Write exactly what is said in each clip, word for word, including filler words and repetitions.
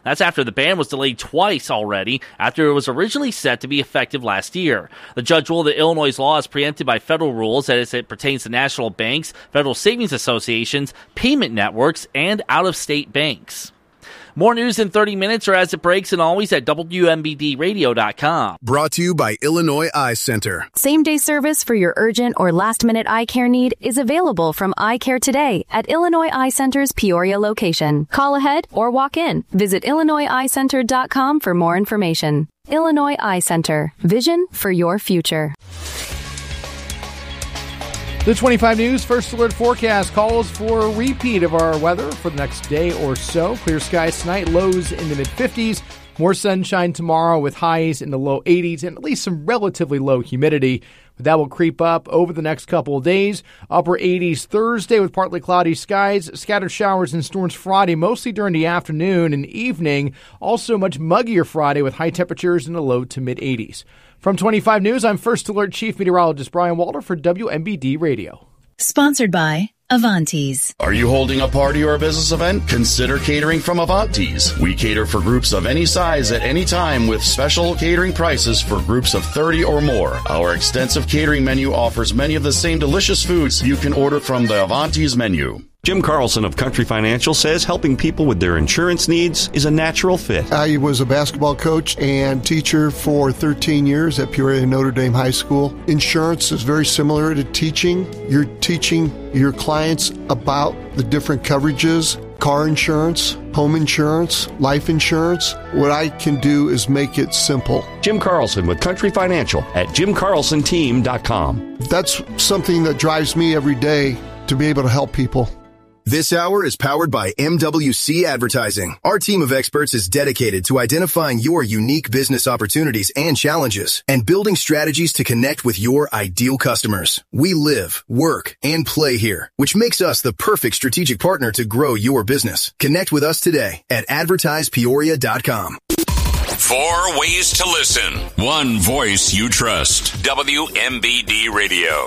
That's after the ban was delayed twice already, after it was originally set to be effective last year. The judge ruled that Illinois' law is preempted by federal rules as it pertains to national banks, federal savings associations, payment networks, and out-of-state banks. More news in thirty minutes or as it breaks, and always at W M B D radio dot com. Brought to you by Illinois Eye Center. Same-day service for your urgent or last-minute eye care need is available from Eye Care Today at Illinois Eye Center's Peoria location. Call ahead or walk in. Visit Illinois Eye Center dot com for more information. Illinois Eye Center. Vision for your future. The twenty-five News First Alert forecast calls for a repeat of our weather for the next day or so. Clear skies tonight, lows in the mid-fifties. More sunshine tomorrow with highs in the low eighties and at least some relatively low humidity. But that will creep up over the next couple of days. Upper eighties Thursday with partly cloudy skies. Scattered showers and storms Friday, mostly during the afternoon and evening. Also much muggier Friday with high temperatures in the low to mid-eighties. From twenty-five News, I'm First Alert Chief Meteorologist Brian Walter for W M B D Radio. Sponsored by Avantes. Are you holding a party or a business event? Consider catering from Avantes. We cater for groups of any size at any time with special catering prices for groups of thirty or more. Our extensive catering menu offers many of the same delicious foods you can order from the Avantes menu. Jim Carlson of Country Financial says helping people with their insurance needs is a natural fit. I was a basketball coach and teacher for thirteen years at Peoria Notre Dame High School. Insurance is very similar to teaching. You're teaching your clients about the different coverages, car insurance, home insurance, life insurance. What I can do is make it simple. Jim Carlson with Country Financial at jim carlson team dot com. That's something that drives me every day to be able to help people. This hour is powered by M W C Advertising. Our team of experts is dedicated to identifying your unique business opportunities and challenges and building strategies to connect with your ideal customers. We live, work, and play here, which makes us the perfect strategic partner to grow your business. Connect with us today at advertise peoria dot com. Four ways to listen. One voice you trust. W M B D Radio.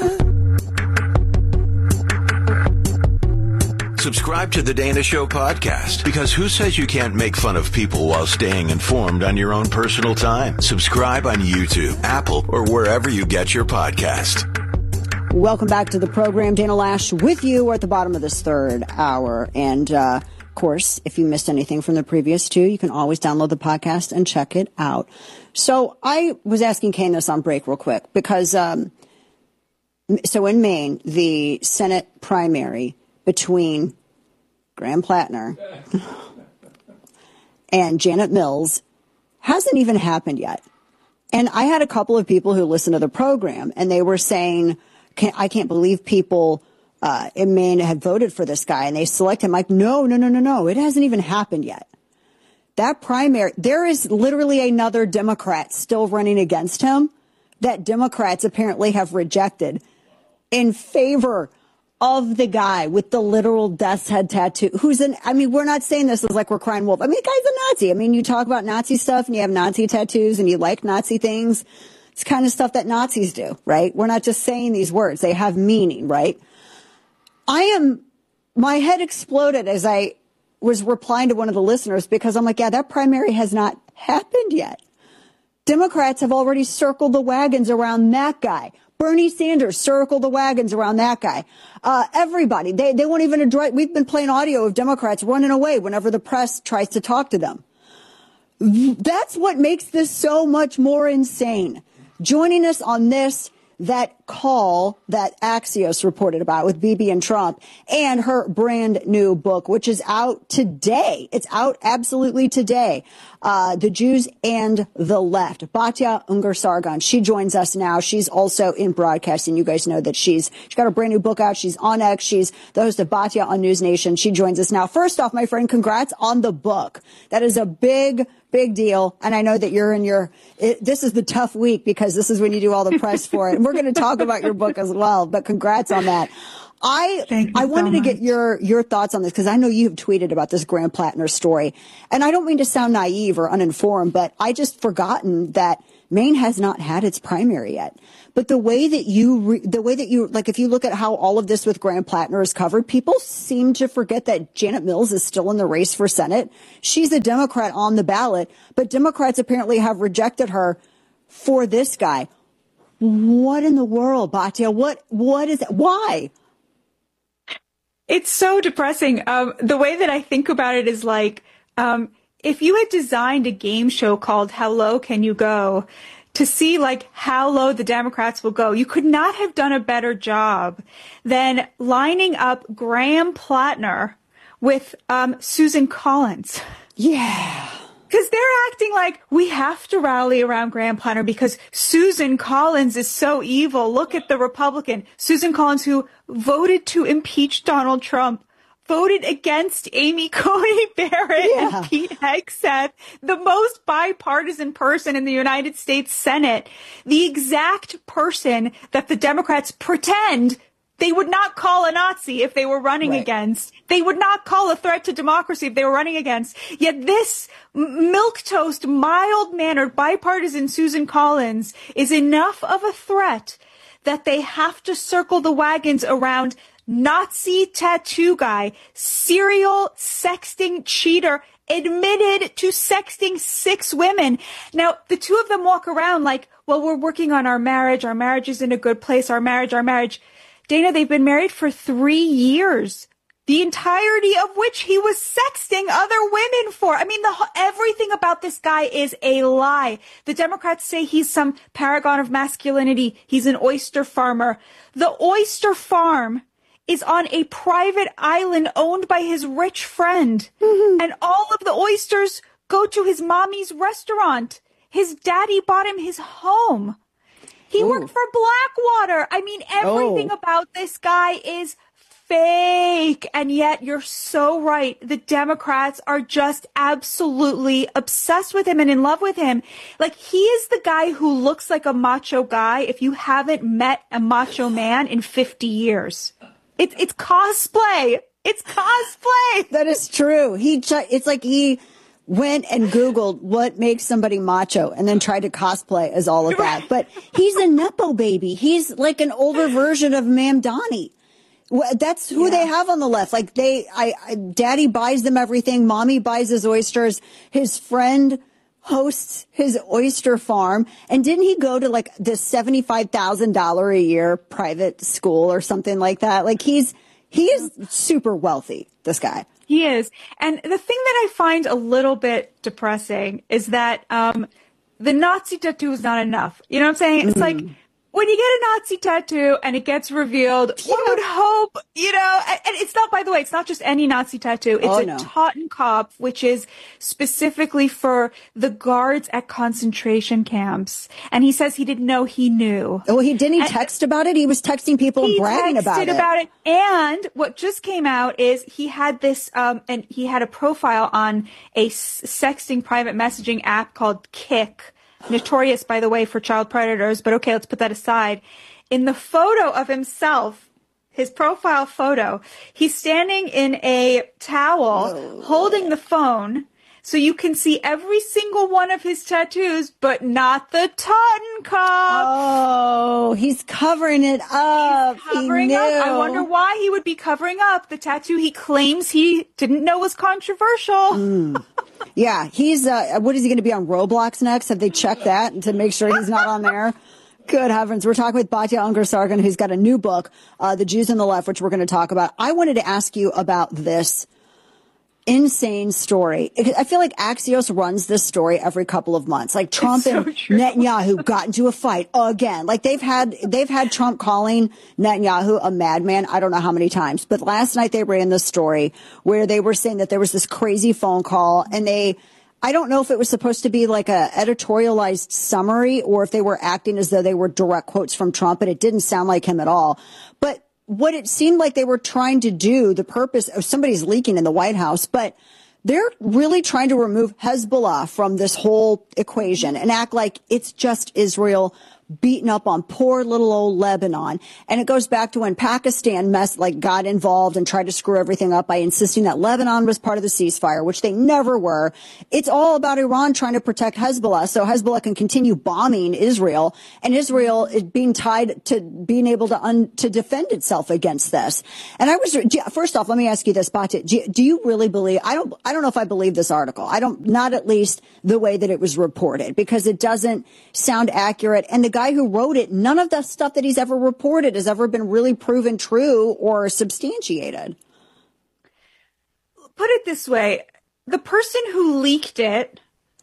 Subscribe to the Dana Show podcast, because who says you can't make fun of people while staying informed on your own personal time? Subscribe on YouTube, Apple, or wherever you get your podcast. Welcome back to the program. Dana Lash with you. We're at the bottom of this third hour. And, uh, of course, if you missed anything from the previous two, you can always download the podcast and check it out. So I was asking Kane this on break real quick because, um, so in Maine, the Senate primary between Graham Plattner and Janet Mills hasn't even happened yet. And I had a couple of people who listened to the program, and they were saying, I can't believe people uh, in Maine had voted for this guy, and they select him. Like, no, no, no, no, no. It hasn't even happened yet. That primary, there is literally another Democrat still running against him that Democrats apparently have rejected in favor of the guy with the literal death's head tattoo, who's an, I mean, we're not saying this as like we're crying wolf. I mean, the guy's a Nazi. I mean, you talk about Nazi stuff and you have Nazi tattoos and you like Nazi things. It's kind of stuff that Nazis do, right? We're not just saying these words. They have meaning, right? I am, my head exploded as I was replying to one of the listeners because I'm like, yeah, that primary has not happened yet. Democrats have already circled the wagons around that guy. Bernie Sanders circled the wagons around that guy. Uh, everybody, they, they won't even address, we've been playing audio of Democrats running away whenever the press tries to talk to them. That's what makes this so much more insane. Joining us on this, that call that Axios reported about with Bibi and Trump, and her brand new book, which is out today. It's out absolutely today. Uh, The Jews and the Left. Batya Ungar-Sargon. She joins us now. She's also in broadcasting. You guys know that she's, she's got a brand new book out. She's on X. She's the host of Batya on News Nation. She joins us now. First off, my friend, congrats on the book. That is a big, big deal. And I know that you're in your, it, this is the tough week because this is when you do all the press for it. And we're going to talk about your book as well, but congrats on that. I Thank you I wanted so to get much. your your thoughts on this because I know you've tweeted about this Graham Plattner story, and I don't mean to sound naive or uninformed, but I just forgotten that Maine has not had its primary yet. But the way that you, re, the way that you, like, if you look at how all of this with Graham Plattner is covered, people seem to forget that Janet Mills is still in the race for Senate. She's a Democrat on the ballot, but Democrats apparently have rejected her for this guy. What in the world, Batya? What, what is, why? It's so depressing. Um, the way that I think about it is like, um, if you had designed a game show called How Low Can You Go? To see like how low the Democrats will go, you could not have done a better job than lining up Graham Plattner with um, Susan Collins. Yeah. Because they're acting like we have to rally around Graham Plattner because Susan Collins is so evil. Look at the Republican. Susan Collins, who voted to impeach Donald Trump, voted against Amy Coney Barrett Yeah. and Pete Hegseth, the most bipartisan person in the United States Senate, the exact person that the Democrats pretend they would not call a Nazi if they were running Right. against. They would not call a threat to democracy if they were running against. Yet this milquetoast, mild-mannered, bipartisan Susan Collins is enough of a threat that they have to circle the wagons around Nazi tattoo guy, serial sexting cheater, admitted to sexting six women. Now, the two of them walk around like, well, we're working on our marriage. Our marriage is in a good place. Our marriage, our marriage. Dana, they've been married for three years, the entirety of which he was sexting other women for. I mean, the everything about this guy is a lie. The Democrats say he's some paragon of masculinity. He's an oyster farmer. The oyster farm is on a private island owned by his rich friend. Mm-hmm. And all of the oysters go to his mommy's restaurant. His daddy bought him his home. He Ooh. worked for Blackwater. I mean, everything oh. about this guy is fake. And yet you're so right. The Democrats are just absolutely obsessed with him and in love with him. Like, he is the guy who looks like a macho guy if you haven't met a macho man in fifty years. It's it's cosplay. It's cosplay. That is true. He it's like he went and Googled what makes somebody macho and then tried to cosplay as all of that. But he's a Nepo baby. He's like an older version of Mamdani. That's who yeah. they have on the left. Like they, I, I, daddy buys them everything. Mommy buys his oysters. His friend hosts his oyster farm. And didn't he go to like this seventy-five thousand dollars a year private school or something like that? Like he's, he is super wealthy, this guy. He is. And the thing that I find a little bit depressing is that, um, the Nazi tattoo is not enough. You know what I'm saying? It's mm-hmm. like, when you get a Nazi tattoo and it gets revealed, yeah. one would hope, you know, and it's not, by the way, it's not just any Nazi tattoo. It's oh, a no. Totenkopf, which is specifically for the guards at concentration camps. And he says he didn't know he knew. Well, he didn't he and text about it? He was texting people and bragging about it. He texted about it. And what just came out is he had this, um, and he had a profile on a sexting private messaging app called Kik. Notorious, by the way, for child predators, but okay, let's put that aside. In the photo of himself, his profile photo, he's standing in a towel Whoa. holding the phone, so you can see every single one of his tattoos, but not the Totenkopf. Oh, he's covering it up. He's covering he up. I wonder why he would be covering up the tattoo he claims he didn't know was controversial. Mm. Yeah, he's, uh, what is he going to be on Roblox next? Have they checked that to make sure he's not on there? Good heavens. We're talking with Batya Ungar-Sargon, who's got a new book, uh, The Jews on the Left, which we're going to talk about. I wanted to ask you about this insane story. I feel like Axios runs this story every couple of months. Like Trump so and true. Netanyahu got into a fight again. Like they've had, they've had Trump calling Netanyahu a madman. I don't know how many times, but last night they ran this story where they were saying that there was this crazy phone call and they, I don't know if it was supposed to be like a editorialized summary or if they were acting as though they were direct quotes from Trump, but it didn't sound like him at all. But what it seemed like they were trying to do, the purpose of somebody's leaking in the White House, but they're really trying to remove Hezbollah from this whole equation and act like it's just Israel beating up on poor little old Lebanon. And it goes back to when Pakistan mess, like got involved and tried to screw everything up by insisting that Lebanon was part of the ceasefire, which they never were. It's all about Iran trying to protect Hezbollah so Hezbollah can continue bombing Israel, and Israel is being tied to being able to un, to defend itself against this. And I was, first off, let me ask you this, Batya. Do, do you really believe, I don't, I don't know if I believe this article. I don't, not at least the way that it was reported, because it doesn't sound accurate. And the guy who wrote it, none of the stuff that he's ever reported has ever been really proven true or substantiated. Put it this way. The person who leaked it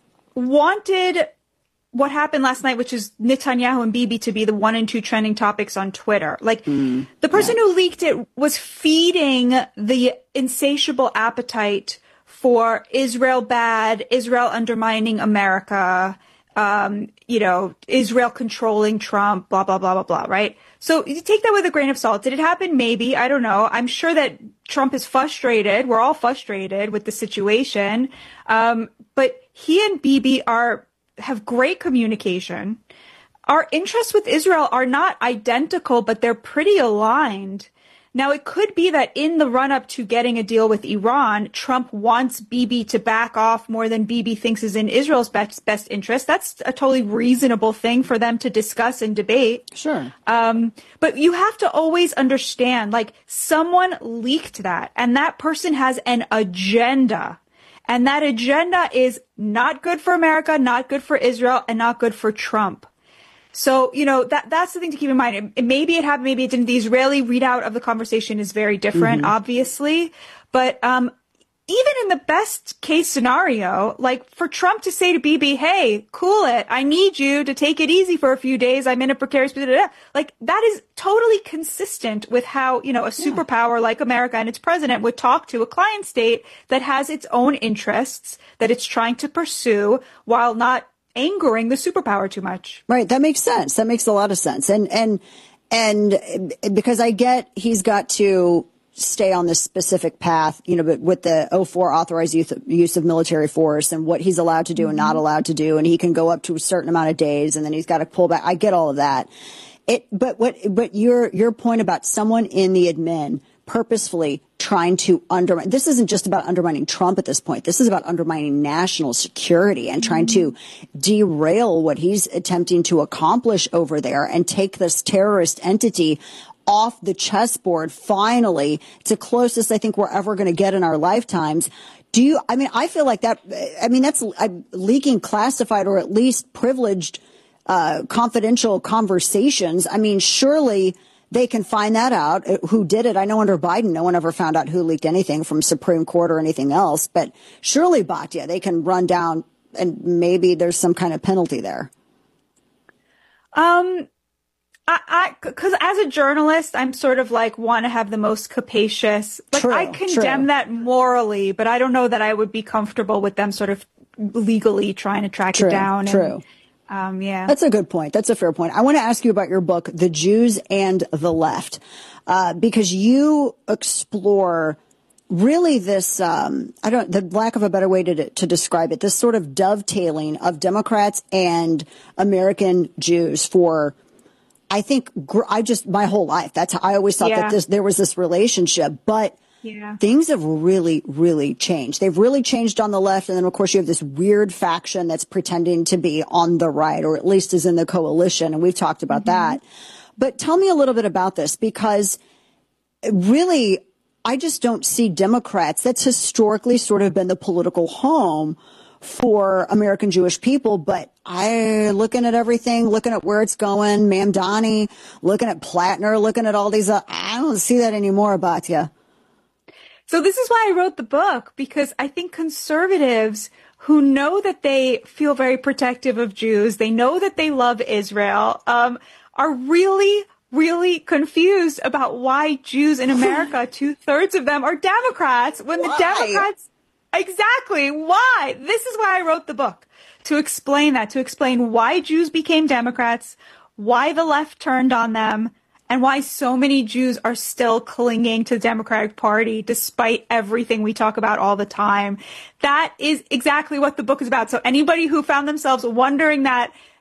wanted what happened last night, which is Netanyahu and Bibi, to be the one and two trending topics on Twitter. Like, mm, the person yeah. who leaked it was feeding the insatiable appetite for Israel bad, Israel undermining America, um, you know, Israel controlling Trump, blah, blah, blah, blah, blah, right? So you take that with a grain of salt. Did it happen? Maybe. I don't know. I'm sure that Trump is frustrated. We're all frustrated with the situation. Um, but he and Bibi are, have great communication. Our interests with Israel are not identical, but they're pretty aligned. Now, it could be that in the run-up to getting a deal with Iran, Trump wants Bibi to back off more than Bibi thinks is in Israel's best, best interest. That's a totally reasonable thing for them to discuss and debate. Sure. Um, but you have to always understand, like, someone leaked that, and that person has an agenda. And that agenda is not good for America, not good for Israel, and not good for Trump. So, you know, that that's the thing to keep in mind. It, it, maybe it happened, maybe it didn't. The Israeli readout of the conversation is very different, mm-hmm. obviously. But um, even in the best case scenario, like for Trump to say to Bibi, hey, cool it. I need you to take it easy for a few days. I'm in a precarious position. Like, that is totally consistent with how, you know, a superpower yeah. like America and its president would talk to a client state that has its own interests that it's trying to pursue while not angering the superpower too much. Right. That makes sense. That makes a lot of sense. And, and, and because I get he's got to stay on this specific path, you know, but with the oh four authorized use of, use of military force and what he's allowed to do mm-hmm. and not allowed to do. And he can go up to a certain amount of days and then he's got to pull back. I get all of that. It, but what, but your, your point about someone in the admin purposefully trying to undermine. This isn't just about undermining Trump at this point. This is about undermining national security and trying mm-hmm. to derail what he's attempting to accomplish over there and take this terrorist entity off the chessboard. Finally, it's the closest I think we're ever going to get in our lifetimes. Do you, I mean, I feel like that, I mean, that's uh, leaking classified or at least privileged, uh, confidential conversations. I mean, surely they can find that out. Who did it? I know under Biden, no one ever found out who leaked anything from Supreme Court or anything else. But surely, Batya, they can run down and maybe there's some kind of penalty there. Um, I, I, because as a journalist, I'm sort of like want to have the most capacious. Like true, I condemn true. that morally, but I don't know that I would be comfortable with them sort of legally trying to track true, it down. True. And, Um, yeah. That's a good point. That's a fair point. I want to ask you about your book, The Jews and the Left, uh, because you explore really this, um, I don't, the lack of a better way to, to describe it, this sort of dovetailing of Democrats and American Jews for, I think, gr- I just, my whole life. That's how I always thought yeah. that this, there was this relationship, but yeah. things have really, really changed. They've really changed on the left. And then, of course, you have this weird faction that's pretending to be on the right, or at least is in the coalition. And we've talked about mm-hmm. that. But tell me a little bit about this, because really, I just don't see Democrats. That's historically sort of been the political home for American Jewish people. But I, looking at everything, looking at where it's going, Mamdani, looking at Plattner, looking at all these, uh, I don't see that anymore, Batya. So this is why I wrote the book, because I think conservatives who know that they feel very protective of Jews, they know that they love Israel, um, are really, really confused about why Jews in America, two thirds of them are Democrats, when why? the Democrats, exactly, why? This is why I wrote the book, to explain that, to explain why Jews became Democrats, why the left turned on them, and why so many Jews are still clinging to the Democratic Party despite everything we talk about all the time. That is exactly what the book is about. So anybody who found themselves wondering that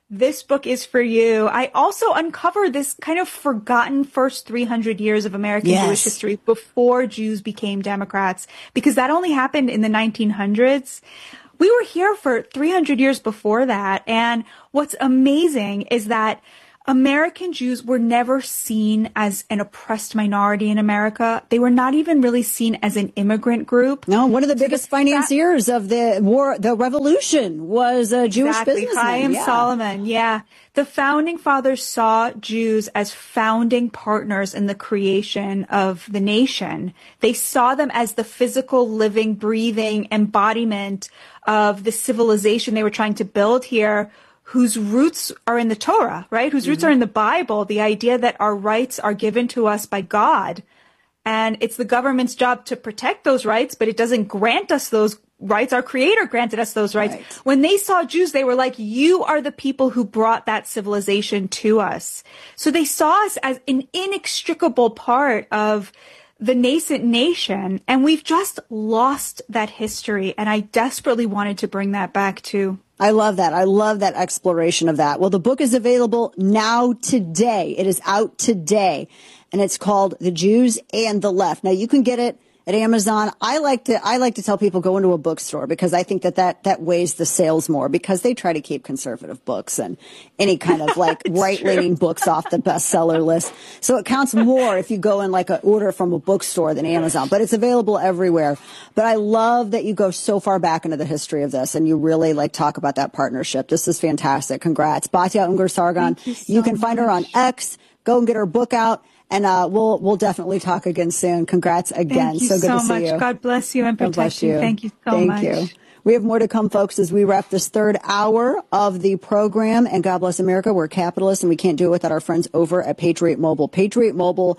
this book is for you. I also uncovered this kind of forgotten first three hundred years of American Yes. Jewish history before Jews became Democrats, because that only happened in the nineteen hundreds. We were here for three hundred years before that. And what's amazing is that American Jews were never seen as an oppressed minority in America. They were not even really seen as an immigrant group. No, one of the biggest financiers of the war, the revolution, was a Jewish Exactly. businessman. Chaim Yeah. Solomon. Yeah. The founding fathers saw Jews as founding partners in the creation of the nation. They saw them as the physical, living, breathing embodiment of the civilization they were trying to build here, whose roots are in the Torah, right? Whose roots are in the Bible, the idea that our rights are given to us by God. And it's the government's job to protect those rights, but it doesn't grant us those rights. Our Creator granted us those rights. Right. When they saw Jews, they were like, you are the people who brought that civilization to us. So they saw us as an inextricable part of the nascent nation. And we've just lost that history. And I desperately wanted to bring that back too. I love that. I love that exploration of that. Well, the book is available now today. It is out today, and it's called The Jews and the Left. Now, you can get it at Amazon. I like to, I like to tell people go into a bookstore, because I think that that, that weighs the sales more, because they try to keep conservative books and any kind of like right-leaning books off the bestseller list. So it counts more if you go in like an order from a bookstore than Amazon, but it's available everywhere. But I love that you go so far back into the history of this and you really like talk about that partnership. This is fantastic. Congrats. Batya Ungar-Sargon. You, so you can find her on much. X. Go and get her book out. And uh, we'll we'll definitely talk again soon. Congrats again. Thank you so good so to see much. you. God bless you and God protect bless you. Thank you so Thank much. you. We have more to come, folks, as we wrap this third hour of the program. And God bless America. We're capitalists, and we can't do it without our friends over at Patriot Mobile. Patriot Mobile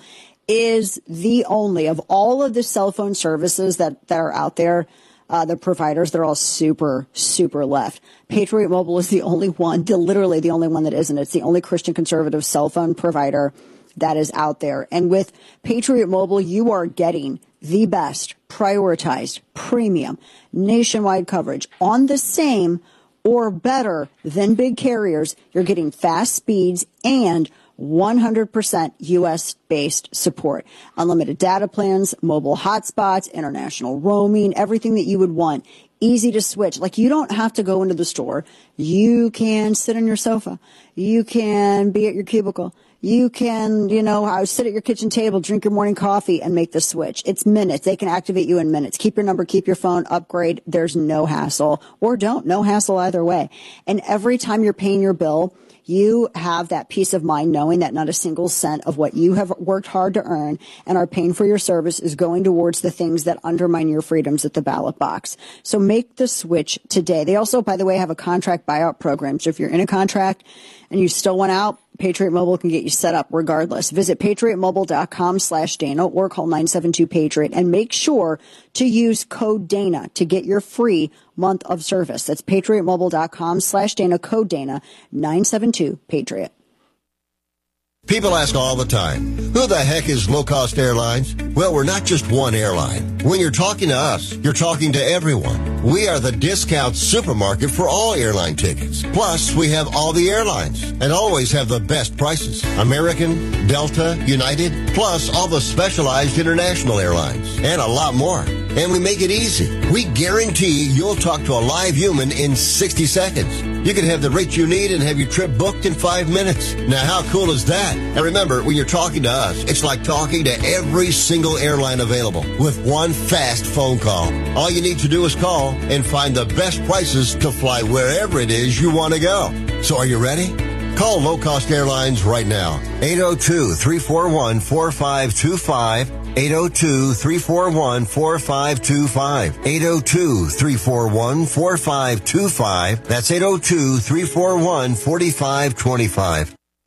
is the only of all of the cell phone services that, that are out there. Uh, the providers, they're all super, super left. Patriot Mobile is the only one, the, literally the only one that isn't. It's the only Christian conservative cell phone provider that is out there. And with Patriot Mobile, you are getting the best, prioritized, premium, nationwide coverage on the same or better than big carriers. You're getting fast speeds and one hundred percent U S-based support. Unlimited data plans, mobile hotspots, international roaming, everything that you would want. Easy to switch. Like, you don't have to go into the store. You can sit on your sofa. You can be at your cubicle. You can, you know, sit at your kitchen table, drink your morning coffee, and make the switch. It's minutes. They can activate you in minutes. Keep your number, keep your phone, upgrade. There's no hassle. Or don't. No hassle either way. And every time you're paying your bill, you have that peace of mind knowing that not a single cent of what you have worked hard to earn and are paying for your service is going towards the things that undermine your freedoms at the ballot box. So make the switch today. They also, by the way, have a contract buyout program. So if you're in a contract and you still want out, Patriot Mobile can get you set up regardless. Visit patriotmobile.com slash Dana or call nine seven two Patriot and make sure to use code Dana to get your free month of service. That's patriotmobile.com slash Dana, code Dana, nine seven two Patriot. People ask all the time, who the heck is Low Cost Airlines? Well, we're not just one airline. When you're talking to us, you're talking to everyone. We are the discount supermarket for all airline tickets. Plus, we have all the airlines and always have the best prices. American, Delta, United, plus all the specialized international airlines and a lot more. And we make it easy. We guarantee you'll talk to a live human in sixty seconds. You can have the rate you need and have your trip booked in five minutes. Now, how cool is that? And remember, when you're talking to us, it's like talking to every single airline available with one fast phone call. All you need to do is call and find the best prices to fly wherever it is you want to go. So are you ready? Call Low Cost Airlines right now. eight oh two, three four one, four five two five. eight oh two, three four one, four five two five. eight oh two, three four one, four five two five. That's eight oh two, three four one, four five two five.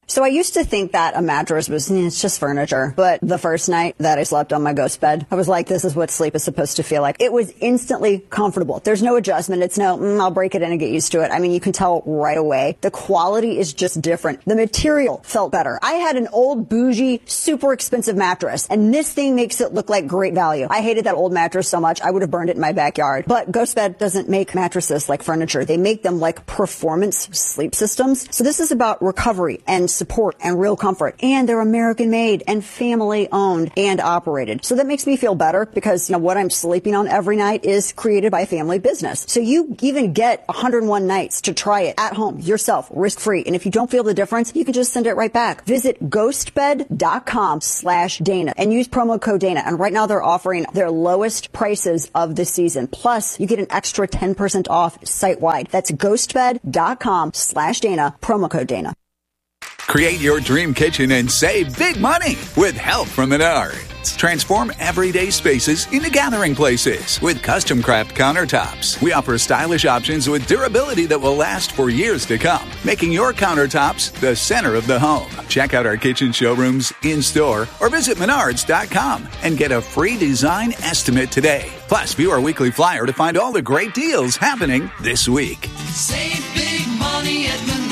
So I used to think that a mattress was, eh, it's just furniture. But the first night that I slept on my ghost bed, I was like, this is what sleep is supposed to feel like. It was instantly comfortable. There's no adjustment. It's no, mm, I'll break it in and get used to it. I mean, you can tell right away. The quality is just different. The material felt better. I had an old, bougie, super expensive mattress, and this thing makes it look like great value. I hated that old mattress so much, I would have burned it in my backyard. But GhostBed doesn't make mattresses like furniture. They make them like performance sleep systems. So this is about recovery and support and real comfort. And they're American made and family owned and operated. So that makes me feel better because, you know, what I'm sleeping on every night is created by family business. So you even get one hundred one nights to try it at home yourself, risk free. And if you don't feel the difference, you can just send it right back. Visit ghostbed.com slash Dana and use promo code Dana. And right now they're offering their lowest prices of the season. Plus you get an extra ten percent off site wide. That's ghostbed.com slash Dana, promo code Dana. Create your dream kitchen and save big money with help from Menards. Transform everyday spaces into gathering places with custom craft countertops. We offer stylish options with durability that will last for years to come, making your countertops the center of the home. Check out our kitchen showrooms in-store or visit menards dot com and get a free design estimate today. Plus, view our weekly flyer to find all the great deals happening this week. Save big money at Menards.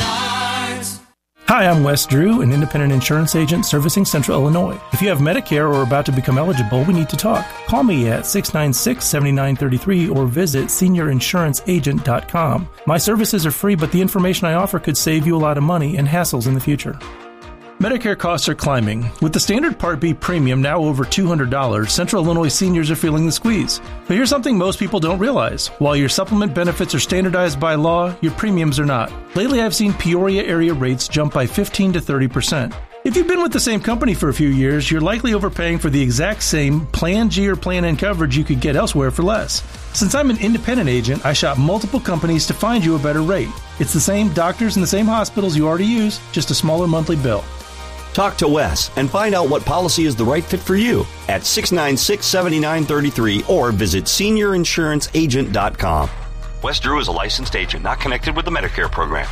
Hi, I'm Wes Drew, an independent insurance agent servicing Central Illinois. If you have Medicare or are about to become eligible, we need to talk. Call me at six nine six, seven nine three three or visit senior insurance agent dot com. My services are free, but the information I offer could save you a lot of money and hassles in the future. Medicare costs are climbing. With the standard Part B premium now over two hundred dollars, Central Illinois seniors are feeling the squeeze. But here's something most people don't realize. While your supplement benefits are standardized by law, your premiums are not. Lately, I've seen Peoria area rates jump by fifteen to thirty percent. If you've been with the same company for a few years, you're likely overpaying for the exact same Plan G or Plan N coverage you could get elsewhere for less. Since I'm an independent agent, I shop multiple companies to find you a better rate. It's the same doctors and the same hospitals you already use, just a smaller monthly bill. Talk to Wes and find out what policy is the right fit for you at six nine six, seven nine three three or visit senior insurance agent dot com. Wes Drew is a licensed agent, not connected with the Medicare program.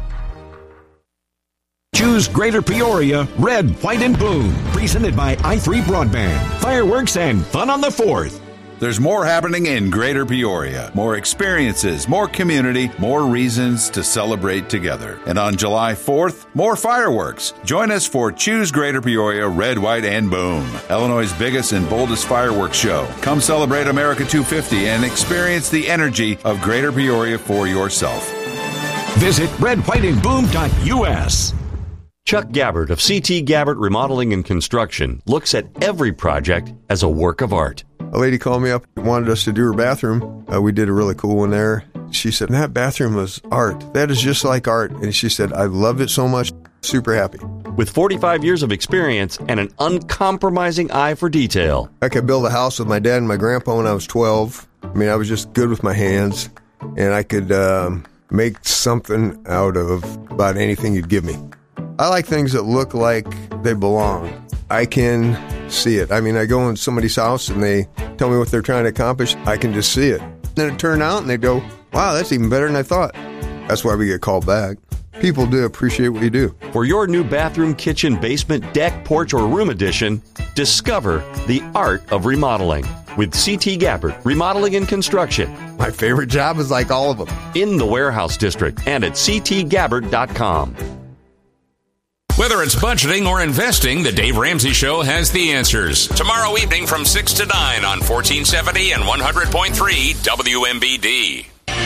Choose Greater Peoria, Red, White, and Boom. Presented by i three Broadband. Fireworks and fun on the fourth. There's more happening in Greater Peoria. More experiences, more community, more reasons to celebrate together. And on July fourth, more fireworks. Join us for Choose Greater Peoria, Red, White, and Boom. Illinois' biggest and boldest fireworks show. Come celebrate America two fifty and experience the energy of Greater Peoria for yourself. Visit red white and boom dot u s. Chuck Gabbard of C T Gabbard Remodeling and Construction looks at every project as a work of art. A lady called me up and wanted us to do her bathroom. Uh, we did a really cool one there. She said, that bathroom was art. That is just like art. And she said, I loved it so much. Super happy. With forty-five years of experience and an uncompromising eye for detail. I could build a house with my dad and my grandpa when I was twelve. I mean, I was just good with my hands. And I could um, make something out of about anything you'd give me. I like things that look like they belong. I can see it. I mean, I go in somebody's house and they tell me what they're trying to accomplish. I can just see it. Then it turned out and they go, wow, that's even better than I thought. That's why we get called back. People do appreciate what you do. For your new bathroom, kitchen, basement, deck, porch, or room addition, discover the art of remodeling with C T Gabbard Remodeling and Construction. My favorite job is like all of them. In the Warehouse District and at c t gabbard dot com. Whether it's budgeting or investing, the Dave Ramsey Show has the answers. Tomorrow evening from six to nine on fourteen seventy and one hundred point three W M B D.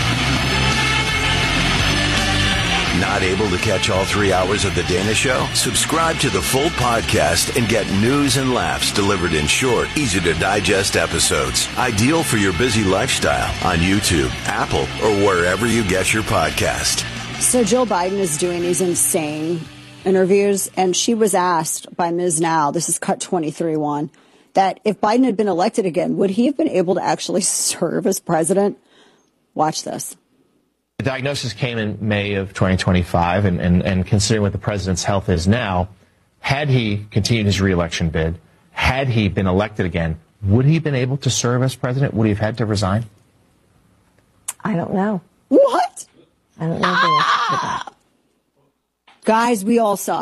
Not able to catch all three hours of The Dana Show? Subscribe to the full podcast and get news and laughs delivered in short, easy-to-digest episodes. Ideal for your busy lifestyle on YouTube, Apple, or wherever you get your podcast. So Jill Biden is doing these insane interviews, and she was asked by Miz Now, this is cut twenty-three one, that if Biden had been elected again, would he have been able to actually serve as president? Watch this. The diagnosis came in May of twenty twenty-five, and, and, and considering what the president's health is now, had he continued his reelection bid, had he been elected again, would he have been able to serve as president? Would he have had to resign? I don't know. What? I don't know the answer to that. Guys, we all saw it.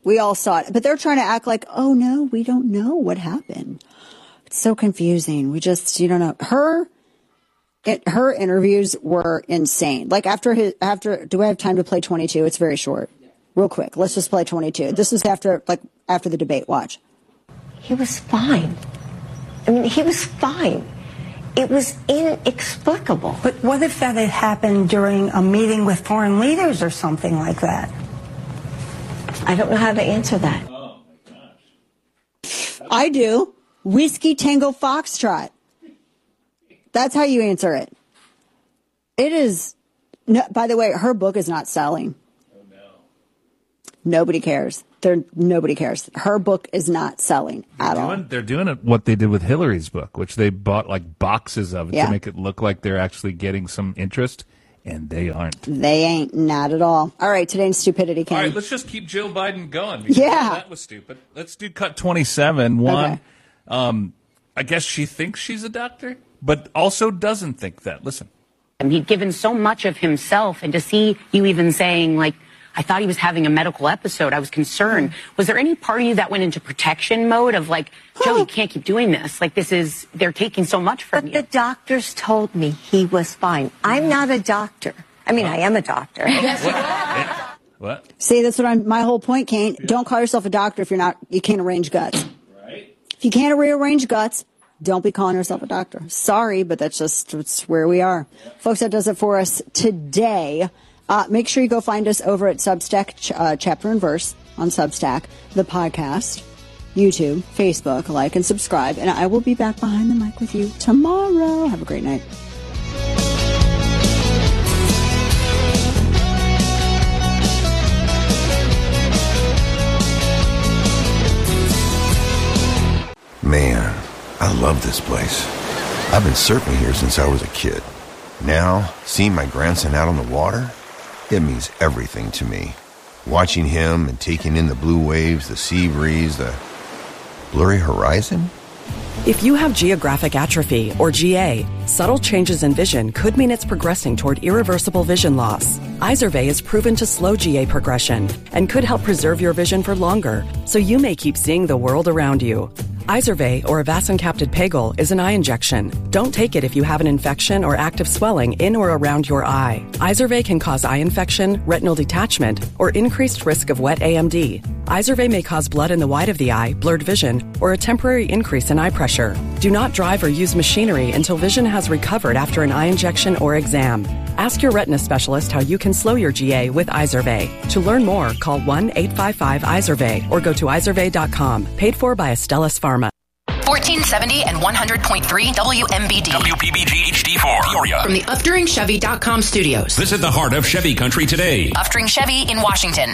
We all saw it. But they're trying to act like, oh, no, we don't know what happened. It's so confusing. We just, you don't know. Her it, her interviews were insane. Like after his, after, do I have time to play twenty-two? It's very short. Real quick. Let's just play twenty-two. This is after, like, after the debate. Watch. He was fine. I mean, he was fine. It was inexplicable. But what if that had happened during a meeting with foreign leaders or something like that? I don't know how to answer that. Oh, my gosh. I do. Whiskey Tango Foxtrot. That's how you answer it. It is. No, by the way, her book is not selling. Oh, no. Nobody cares. They're, nobody cares. Her book is not selling at they're all. Doing, they're doing it, what they did with Hillary's book, which they bought like boxes of Yeah. to make it look like they're actually getting some interest, and they aren't. They ain't. Not at all. All right, today's stupidity, Ken. All right, let's just keep Joe Biden going. because Yeah. That was stupid. Let's do cut twenty-seven. One, Okay. um, I guess she thinks she's a doctor, but also doesn't think that. Listen. And he'd given so much of himself, and to see you even saying, like, I thought he was having a medical episode, I was concerned. Was there any part of you that went into protection mode of like, Joe, you can't keep doing this. Like, this is, they're taking so much from But you. the doctors told me he was fine. I'm not a doctor. I mean, I am a doctor. What? See, that's what I'm. My whole point, Kane. Don't call yourself a doctor if you're not. You can't arrange guts. Right. If you can't rearrange guts, don't be calling yourself a doctor. Sorry, but that's just that's where we are, folks. That does it for us today. Uh, make sure you go find us over at Substack, ch- uh, Chapter and Verse on Substack, the podcast, YouTube, Facebook. Like and subscribe, and I will be back behind the mic with you tomorrow. Have a great night. Man, I love this place. I've been surfing here since I was a kid. Now, seeing my grandson out on the water, it means everything to me. Watching him and taking in the blue waves, the sea breeze, the blurry horizon. If you have geographic atrophy, or G A, subtle changes in vision could mean it's progressing toward irreversible vision loss. Izervay is proven to slow G A progression and could help preserve your vision for longer, so you may keep seeing the world around you. Izervay, or avacincaptad pegol, is an eye injection. Don't take it if you have an infection or active swelling in or around your eye. Izervay can cause eye infection, retinal detachment, or increased risk of wet A M D. Izervay may cause blood in the white of the eye, blurred vision, or a temporary increase in eye pressure. Do not drive or use machinery until vision has recovered after an eye injection or exam. Ask your retina specialist how you can slow your G A with Izervay. To learn more, call one eight five five Izervay or go to izervay dot com. Paid for by Astellas Pharma. fourteen seventy and one hundred point three W M B D. W P B G H D four. Peoria. From the Upduring Chevy dot com studios. Visit the heart of Chevy country today. Upduring Chevy in Washington.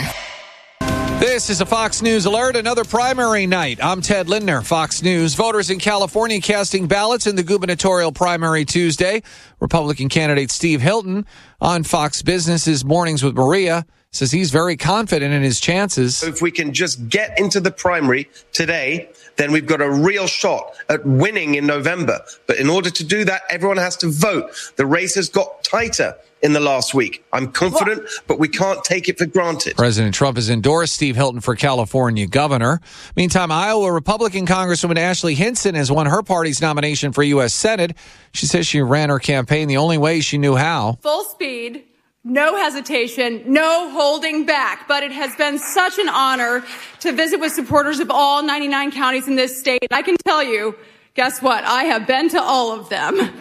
This is a Fox News alert, another primary night. I'm Ted Lindner, Fox News. Voters in California casting ballots in the gubernatorial primary Tuesday. Republican candidate Steve Hilton on Fox Business's Mornings with Maria says he's very confident in his chances. If we can just get into the primary today, then we've got a real shot at winning in November. But in order to do that, everyone has to vote. The race has got tighter in the last week. I'm confident, but we can't take it for granted. President Trump has endorsed Steve Hilton for California governor. Meantime, Iowa Republican Congresswoman Ashley Hinson has won her party's nomination for U S Senate. She says she ran her campaign the only way she knew how. Full speed, no hesitation, no holding back. But it has been such an honor to visit with supporters of all ninety-nine counties in this state. I can tell you, guess what? I have been to all of them.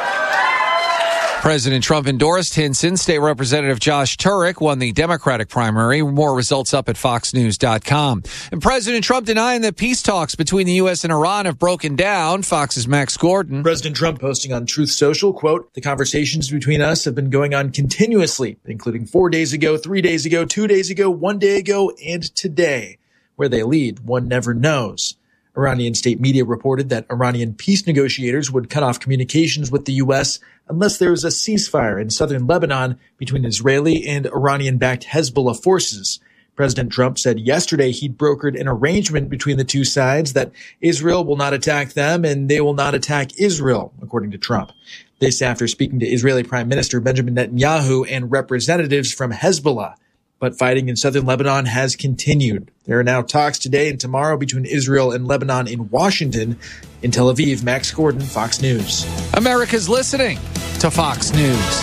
President Trump endorsed Hinson. State Representative Josh Turek won the Democratic primary. More results up at fox news dot com. And President Trump denying that peace talks between the U S and Iran have broken down. Fox's Max Gordon. President Trump posting on Truth Social, quote, "The conversations between us have been going on continuously, including four days ago, three days ago, two days ago, one day ago, and today. Where they lead, one never knows." Iranian state media reported that Iranian peace negotiators would cut off communications with the U S unless there was a ceasefire in southern Lebanon between Israeli and Iranian-backed Hezbollah forces. President Trump said yesterday he'd brokered an arrangement between the two sides that Israel will not attack them and they will not attack Israel, according to Trump. This after speaking to Israeli Prime Minister Benjamin Netanyahu and representatives from Hezbollah. but fighting in southern Lebanon has continued. There are now talks today and tomorrow between Israel and Lebanon in Washington. In Tel Aviv, Max Gordon, Fox News. America's listening to Fox News.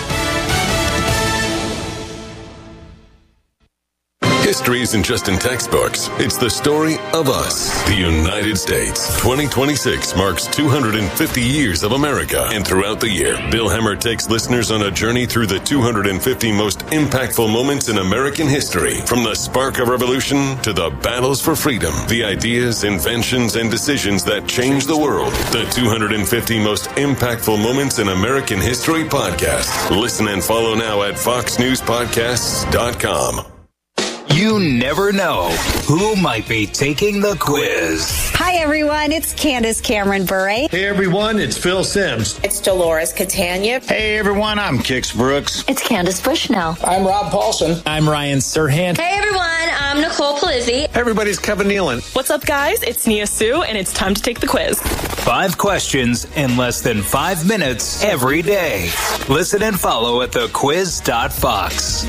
History isn't just in textbooks. It's the story of us, the United States. twenty twenty-six marks two hundred fifty years of America. And throughout the year, Bill Hemmer takes listeners on a journey through the two hundred fifty most impactful moments in American history. From the spark of revolution to the battles for freedom, the ideas, inventions, and decisions that changed the world. The two hundred fifty most impactful moments in American history podcast. Listen and follow now at fox news podcasts dot com. You never know who might be taking the quiz. Hi, everyone. It's Candace Cameron Bure. Hey, everyone. It's Phil Sims. It's Dolores Catania. Hey, everyone. I'm Kix Brooks. It's Candace Bushnell. I'm Rob Paulson. I'm Ryan Serhant. Hey, everyone. I'm Nicole Polizzi. Hey, everybody's Kevin Nealon. What's up, guys? It's Nia Sue, and it's time to take the quiz. Five questions in less than five minutes every day. Listen and follow at the quiz dot fox.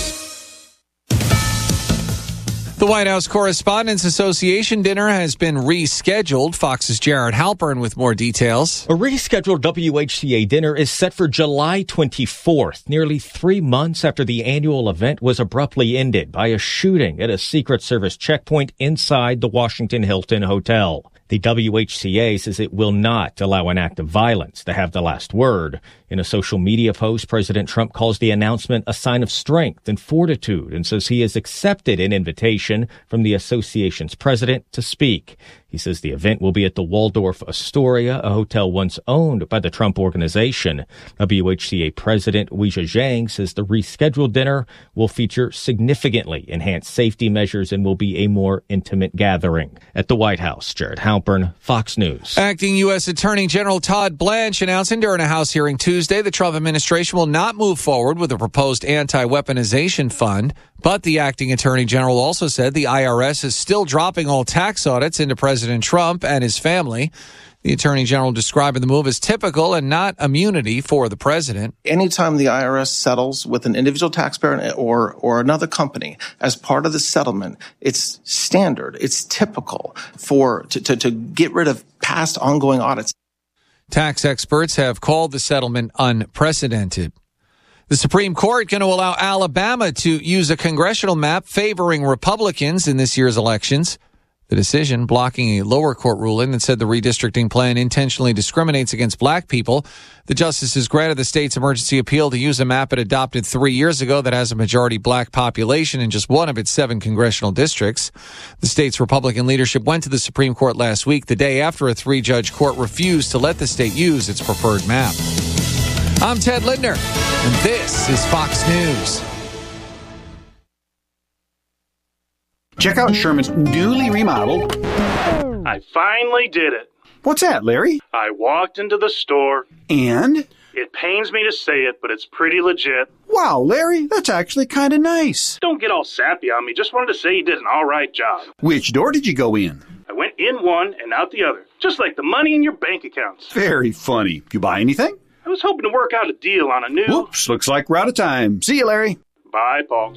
The White House Correspondents Association dinner has been rescheduled. Fox's Jared Halpern with more details. A rescheduled W H C A dinner is set for July twenty-fourth, nearly three months after the annual event was abruptly ended by a shooting at a Secret Service checkpoint inside the Washington Hilton Hotel. The W H C A says it will not allow an act of violence to have the last word. In a social media post, President Trump calls the announcement a sign of strength and fortitude and says he has accepted an invitation from the association's president to speak. He says the event will be at the Waldorf Astoria, a hotel once owned by the Trump Organization. W H C A President Weijia Zhang says the rescheduled dinner will feature significantly enhanced safety measures and will be a more intimate gathering. At the White House, Jared Halpern, Fox News. Acting U S Attorney General Todd Blanche announcing during a House hearing Tuesday the Trump administration will not move forward with a proposed anti-weaponization fund. But the acting attorney general also said the I R S is still dropping all tax audits into President Trump and his family. The attorney general describing the move as typical and not immunity for the president. Anytime the I R S settles with an individual taxpayer or or another company as part of the settlement, it's standard, it's typical for to, to, to get rid of past ongoing audits. Tax experts have called the settlement unprecedented. The Supreme Court going to allow Alabama to use a congressional map favoring Republicans in this year's elections. The decision blocking a lower court ruling that said the redistricting plan intentionally discriminates against black people. The justices granted the state's emergency appeal to use a map it adopted three years ago that has a majority black population in just one of its seven congressional districts. The state's Republican leadership went to the Supreme Court last week, the day after a three-judge court refused to let the state use its preferred map. I'm Ted Lindner, and this is Fox News. Check out Sherman's newly remodeled. I finally did it. What's that, Larry? I walked into the store. And? It pains me to say it, but it's pretty legit. Wow, Larry, that's actually kind of nice. Don't get all sappy on me. Just wanted to say you did an all right job. Which door did you go in? I went in one and out the other, just like the money in your bank accounts. Very funny. You buy anything? I was hoping to work out a deal on a new... Whoops, looks like we're out of time. See you, Larry. Bye, Paul.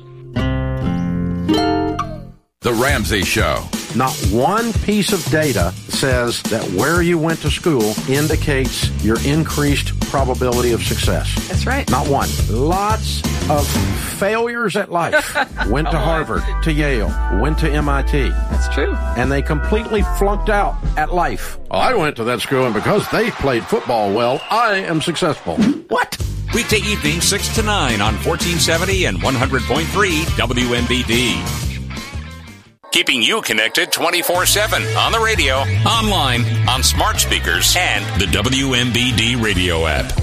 The Ramsey Show. Not one piece of data says that where you went to school indicates your increased probability of success. That's right. Not one. Lots of failures at life. Went to Harvard, to Yale, went to M I T. That's true. And they completely flunked out at life. Well, I went to that school, and because they played football well, I am successful. What? Weekday evening, six to nine on fourteen seventy and one hundred point three W M B D. Keeping you connected twenty-four seven on the radio, online, on smart speakers, and the W M B D radio app.